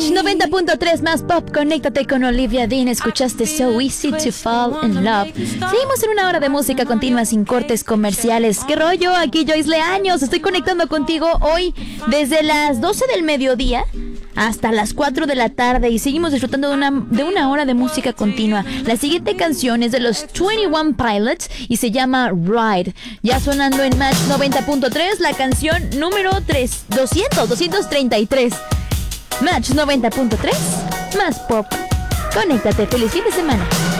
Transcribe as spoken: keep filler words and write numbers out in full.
Match noventa punto tres más pop, conéctate con Olivia Dean. Escuchaste So Easy to Fall in Love. Seguimos en una hora de música continua sin cortes comerciales. ¿Qué rollo? Aquí Joyce Leaños. Estoy conectando contigo hoy desde las doce del mediodía hasta las cuatro de la tarde y seguimos disfrutando de una, de una hora de música continua. La siguiente canción es de los veintiuno Pilots y se llama Ride. Ya sonando en Match noventa punto tres, la canción número tres, doscientos, doscientos treinta y tres. Match noventa punto tres, más pop. Conéctate, feliz fin de semana.